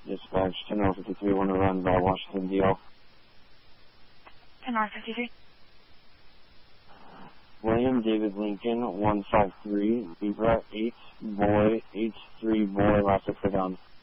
Dispatch 10-53, want to run by Washington, DL. 10-53. William David Lincoln, 153, Zebra 8, Boy, H3, Boy, last 6 down.